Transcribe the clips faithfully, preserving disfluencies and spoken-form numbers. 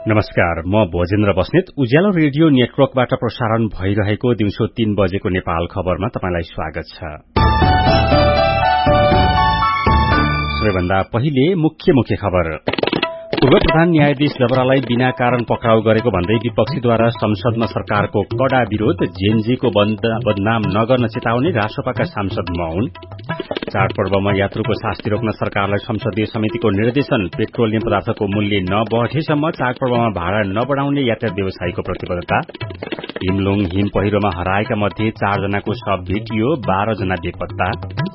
नमस्कार, म भोजेन्द्र बस्नेत। उज्यालो रेडियो नेटवर्कबाट प्रसारण भइरहेको दिउँसो तीन बजेको नेपाल खबरमा तपाईंलाई स्वागत छ। सबैभन्दा पहिले मुख्य मुख्य खबर। पूर्व प्रधान न्यायाधीश जबरालाई बिना कारण पक्राउ गरेको भन्दै विपक्षीद्वारा संसदमा सरकारको कड़ा विरोध। जेएनजीको बदनाम नगर्न चेताउने राष्ट्रपाका सांसद मौन। चाडपर्वमा यात्रुको शास्ति रोक्न सरकारलाई संसदीय समितिको निर्देशन। पेट्रोलियम पदार्थको मूल्य नबढेसम्म चाडपर्वमा भाडा नबढाउने यातायात व्यवसायीको प्रतिबद्धता। हिमलुङ हिम पहिरोमा हराएका मध्ये चारजनाको शव भेटियो, बाह्र जना बेपत्ता।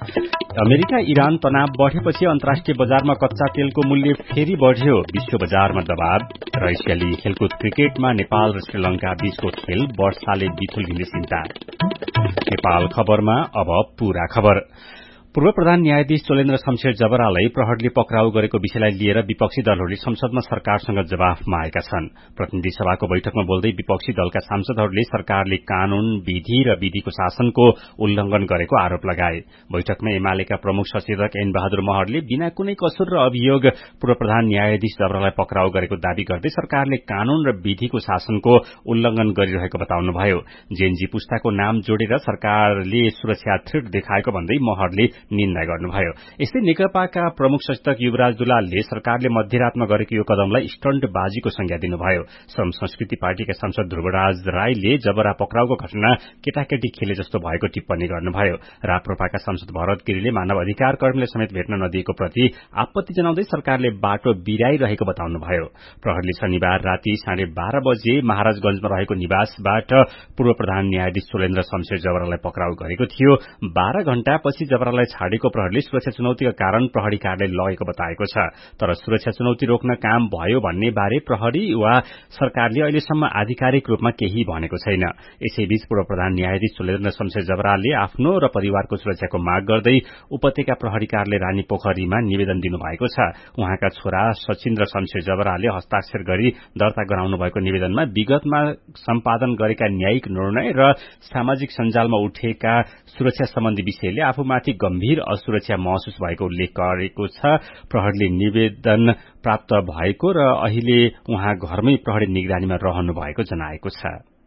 अमेरिका इरान तनाव बढ़ेपछि अन्तर्राष्ट्रिय बजारमा कच्चा तेलको मूल्य फेरि बढ़्यो। विश्व बजारमा दबाव। र एसियाली खेलकुद क्रिकेटमा नेपाल र श्रीलंका बीचको खेल वर्षाले बिथुल हिँड्ने चिन्ता। नेपाल खबरमा अब पूरा खबर। पूर्व प्रधान न्यायाधीश चोलेन्द्र शमशेर जबरालाई प्रहरीले पक्राउ गरेको विषयलाई लिएर विपक्षी दलहरूले संसदमा सरकारसँग जवाफ मागेका छन्। प्रतिनिधि सभाको बैठकमा बोल्दै विपक्षी दलका सांसदहरूले सरकारले कानून, विधि र विधिको शासनको उल्लंघन गरेको आरोप लगाए। बैठकमा एमालेका प्रमुख सचेतक एन बहादुर महरले बिना कुनै कसुर र अभियोग पूर्व प्रधान न्यायाधीश जबरालाई पक्राउ गरेको दावी गर्दै सरकारले कानून र विधिको शासनको उल्लंघन गरिरहेको बताउनुभयो। जेएनजी पुस्ताको नाम जोडेर सरकारले सुरक्षा थ्रेट देखाएको भन्दै महरले निन्दा गर्नुभयो। यस्तै नेकपाका प्रमुख सचेतक युवराज दुलालले सरकारले मध्यरातमा गरेको यो कदमलाई स्टन्टबाजीको संज्ञा दिनुभयो। श्रम संस्कृति पार्टीका सांसद ध्रुवराज राईले जबरा पक्राउको घटना केटाकेटी खेले जस्तो भएको टिप्पणी गर्नुभयो। राप्रपाका सांसद भरत गिरीले मानव अधिकार कर्मीले समेत भेट्न नदिएको प्रति आपत्ति जनाउँदै सरकारले बाटो बिराइरहेको बताउनुभयो। प्रहरीले शनिबार राति साढे बाह्र बजे महाराजगंजमा रहेको निवासबाट पूर्व प्रधान न्यायाधीश चोलेन्द्र शमशेर जबरालाई पक्राउ गरेको थियो। बाह्र घण्टापछि जबरालाई छाडेको प्रहरीले सुरक्षा चुनौतीका कारण प्रहरी कार्यालय लगेको बताएको छ। तर सुरक्षा चुनौती रोक्न काम भयो भन्ने बारे प्रहरी वा सरकारले अहिलेसम्म आधिकारिक रूपमा केही भनेको छैन। यसैबीच पूर्व प्रधान न्यायाधीश चोलेन्द्र शमशेर जबराले आफ्नो र परिवारको सुरक्षाको माग गर्दै उपत्यका प्रहरी कार्यालय रानी पोखरीमा निवेदन दिनुभएको छ। उहाँका छोरा सचिन्द्र शमशेर जबराले हस्ताक्षर गरी दर्ता गराउनु भएको निवेदनमा विगतमा सम्पादन गरेका न्यायिक निर्णय र सामाजिक सञ्जालमा उठेका सुरक्षा सम्बन्धी विषयले आफूमाथि गम्भीर असुरक्षा महसुस भएको उल्लेख गरेको छ। प्रहरीले निवेदन प्राप्त भएको र अहिले उहाँ घरमै प्रहरी निगरानीमा रहनु भएको जनाएको छ।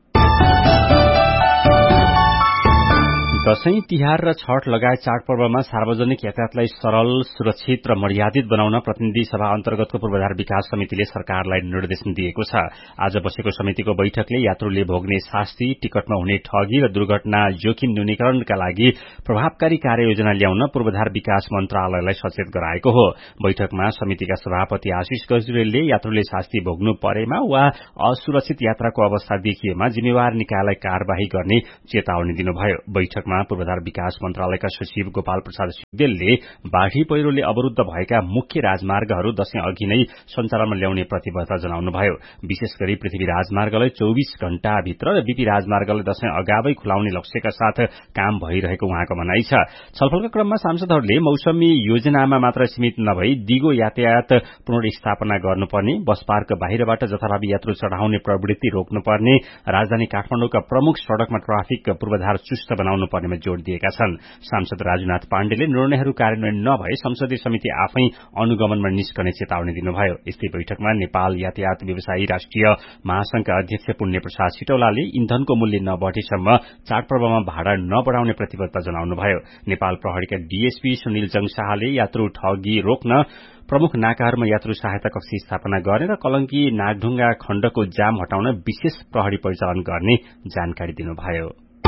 दशैं, तिहार र छठ लगायत चाडपर्वमा सार्वजनिक यातायातलाई सरल, सुरक्षित र मर्यादित बनाउन प्रतिनिधि सभा अन्तर्गतको पूर्वाधार विकास समितिले सरकारलाई निर्देशन दिएको छ। आज बसेको समितिको बैठकले यात्रुले भोग्ने शास्ति, टिकटमा हुने ठगी र दुर्घटना जोखिम न्यूनीकरणका लागि प्रभावकारी कार्ययोजना ल्याउन पूर्वाधार विकास मन्त्रालयलाई सचेत गराएको हो। बैठकमा समितिका सभापति आशिष गजुरेलले यात्रुले शास्ति भोग्नु परेमा वा असुरक्षित यात्राको अवस्था देखिएमा जिम्मेवार निकायलाई कार्यवाही गर्ने चेतावनी दिनुभयो। बैठकमा पूर्वाधार विकास मन्त्रालयका सचिव गोपाल प्रसाद सिग्देलले बाढ़ी पहिरोले अवरूद्ध भएका मुख्य राजमार्गहरू दशैं अघि नै सञ्चालनमा ल्याउने प्रतिबद्धता जनाउनुभयो। विशेष गरी पृथ्वी राजमार्गलाई चौबीस घण्टाभित्र र बीपी राजमार्गलाई दशैं अगावै खुलाउने लक्ष्यका साथ काम भइरहेको उहाँको भनाइ छ। छलफलका क्रममा सांसदहरूले मौसमी योजनामा मात्र सीमित नभई दिगो यातायात पुनर्स्थापना गर्नुपर्ने, बस पार्क बाहिरबाट जथाभावी यात्रु चढ़ाउने प्रवृत्ति रोक्नुपर्ने, राजधानी काठमाडौँका प्रमुख सड़कमा ट्राफिक पूर्वाधार चुस्त बनाउनु पर्नेमा जोड़ दिएका छन्। सांसद राजुनाथ पाण्डेले निर्णयहरू कार्यान्वयन नभए संसदीय समिति आफै अनुगमनमा निस्कने चेतावनी दिनुभयो। यस्तै बैठकमा नेपाल यातायात व्यवसायी राष्ट्रिय महासंघका अध्यक्ष पुण्य प्रसाद सिटौलाले इन्धनको मूल्य नबढेसम्म चाडपर्वमा भाडा नबढाउने प्रतिबद्धता जनाउनुभयो। नेपाल प्रहरीका डीएसपी सुनिल जङशाहले यात्रु ठगी रोक्न प्रमुख नाकाहरूमा यात्रु सहायता कक्ष स्थापना गर्ने र कलंकी नागढुंगा खण्डको जाम हटाउन विशेष प्रहरी परिचालन गर्ने जानकारी दिनुभयो।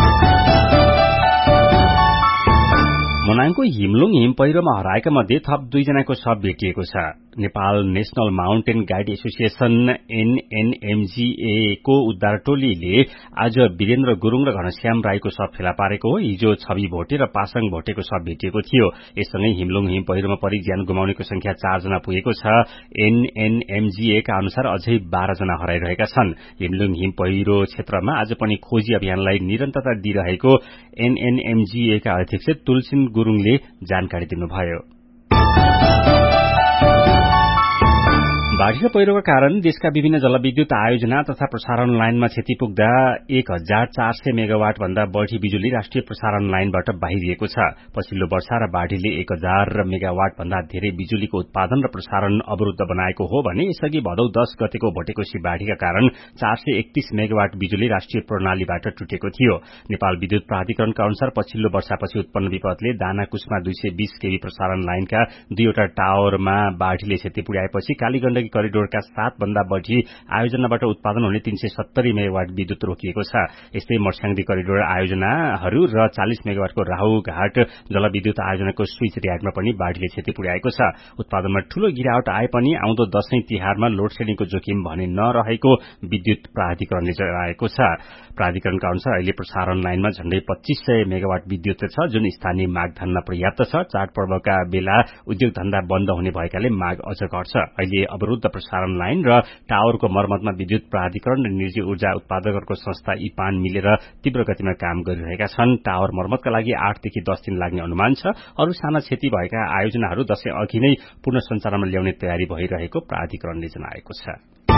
मनाङको हिमलुङ हिम पहिरोमा हराएका मध्ये थप दुईजनाको शव भेटिएको छ। Nepal national mountain guide association एनएनएमजीए को उद्धार टोलीले आज वीरेन्द्र गुरूङ र घनश्याम राईको शव फेला पारेको हो। हिजो छवि भोटे र पासाङ भोटेको शव भेटिएको थियो। यससँगै हिमलुङ हिम पहिरोमा परि ज्यान गुमाउनेको संख्या चारजना पुगेको छ। एनएनएमजीए का अनुसार अझै बाह्र जना हराइरहेका छन्। हिमलुङ हिम पहिरो क्षेत्रमा आज पनि खोजी अभियानलाई निरन्तरता दिइरहेको एनएनएमजीए का अध्यक्ष तुलसिन गुरूङले जानकारी दिनुभयो। बाढ़ी र पहिरोका कारण देशका विभिन्न जलविद्युत आयोजना तथा प्रसारण लाइनमा क्षति पुग्दा एक हजार चार सय मेगावाट भन्दा बढ़ी बिजुली राष्ट्रिय प्रसारण लाइनबाट बाहिरिएको छ। पछिल्लो वर्षा र बाढ़ीले एक हजार मेगावाट भन्दा धेरै बिजुलीको उत्पादन र प्रसारण अवरूद्ध बनाएको हो भने यसअघि भदौ दश गतेको भोटेकोशी बाढ़ीका कारण चार सय एकतीस मेगावाट बिजुली राष्ट्रिय प्रणालीबाट टुटेको थियो। नेपाल विद्युत प्राधिकरणका अनुसार पछिल्लो वर्षापछि उत्पन्न विपदले दानाकुसमा दुई सय बीस केवी प्रसारण लाइनका दुईवटा टावरमा बाढ़ीले क्षति पुर्याएपछि कालीगण्डकी करिडोरका सात भन्दा बढ़ी आयोजनाबाट उत्पादन हुने तीन सय सत्तरी मेगावाट विद्युत रोकिएको छ। यस्तै मर्स्याङदी करिडोर आयोजनाहरू र चालिस मेगावाटको राहुघाट जलविद्युत आयोजनाको स्विच रियाडमा पनि बाढ़ीले क्षति पुर्याएको छ। उत्पादनमा ठूलो गिरावट आए पनि आउँदो दशैं तिहारमा लोड शेडिङको जोखिम भने नरहेको विद्युत प्राधिकरणले जनाएको छ। प्राधिकरणका अनुसार अहिले प्रसारण लाइनमा झण्डै पच्चीस सय मेगावाट विद्युत छ, जुन स्थानीय माग धान्न पर्याप्त छ। चाडपर्वका बेला उद्योग धन्दा बन्द हुने भएकाले माग अझ घट्छ। अहिले अवरूद्ध प्रसारण लाइन र टावरको मर्मतमा विद्युत प्राधिकरण र निजी ऊर्जा उत्पादकहरूको संस्था इपान मिलेर तीव्र गतिमा काम गरिरहेका छन्। टावर मर्मतका लागि आठदेखि दस दिन लाग्ने अनुमान छ। अरू साना क्षति भएका आयोजनाहरू दशैं अघि नै पुनः सञ्चालनमा ल्याउने तयारी भइरहेको प्राधिकरणले जनाएको छ।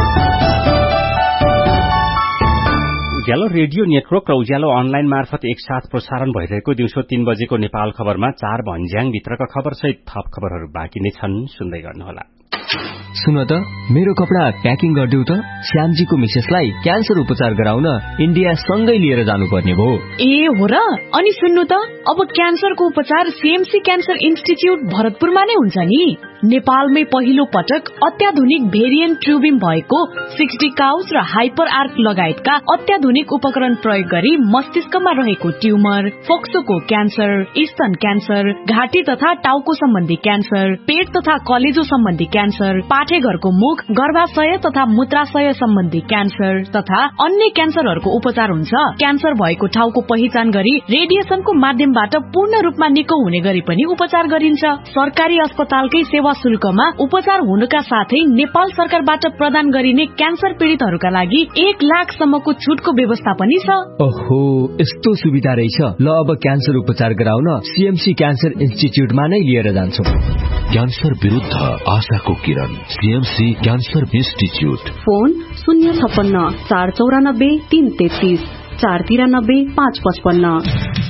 उज्यालो रेडियो नेटवर्क र उज्यालो अनलाइन मार्फत एकसाथ प्रसारण भइरहेको दिउँसो तीन बजेको नेपाल खबरमा चार भन्ज्याङभित्रका खबरसहित थप खबरहरू बाँकी नै छन्, सुन्दै गर्नुहोला। सुन त, मेरो कपडा प्याकिङ गरिदेऊ त। श्यामजीको मिसेसलाई क्यान्सर उपचार गराउन इन्डिया सँगै लिएर जानुपर्ने भयो। ए हो र? अनि सुन्नु त, अब क्यान्सरको उपचार सीएमसी क्यान्सर इन्स्टिच्युट भरतपुरमा नै हुन्छ नि। नेपालमै पहिलो पटक अत्याधुनिक भेरिएन्ट ट्युबिम भएको सिक्सटी काउस र हाइपर आर्क लगायतका अत्याधुनिक उपकरण प्रयोग गरी मस्तिष्कमा रहेको ट्युमर, फोक्सोको क्यान्सर, स्तन क्यान्सर, घाँटी तथा टाउको सम्बन्धी क्यान्सर, पेट तथा कलेजो सम्बन्धी क्यान्सर, पाठेघरको मुख, गर्भाशय तथा मूत्राशय सम्बन्धी क्यान्सर तथा अन्य क्यान्सरहरूको उपचार हुन्छ। क्यान्सर भएको ठाउँको पहिचान गरी रेडिएसनको माध्यमबाट पूर्ण रूपमा निको हुने गरी पनि उपचार गरिन्छ। सरकारी अस्पतालकै सेवा शुल्कमा उपचार हुनुका साथै नेपाल सरकारबाट प्रदान गरिने क्यान्सर पीड़ितहरूका लागि एक लाख सम्मको छुटको व्यवस्था पनि छ। ओहो, यस्तो सुविधा रहेछ। ल, अब क्यान्सर उपचार गराउन सीएमसी क्यान्सर इन्स्टिच्युटमा नै लिएर जान्छौं। क्यान्सर विरुद्ध आशाको किरण, सीएमसी क्यान्सर इन्स्टिच्युट। फोन शून्य छप्पन्न चार चौरानब्बे तीन तेत्तीस चार तिरानब्बे पाँच पचपन्न।